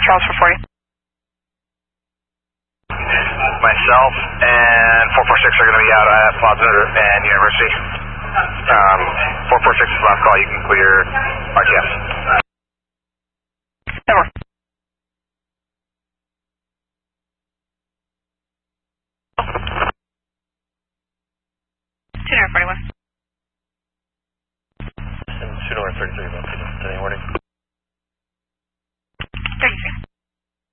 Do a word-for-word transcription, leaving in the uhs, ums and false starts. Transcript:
Charles for forty. Myself and four four six are going to be out at Plaza and University. Um, four four six is last call. You can clear R T S. Over. two forty-one. Shooter thirty-three, today morning.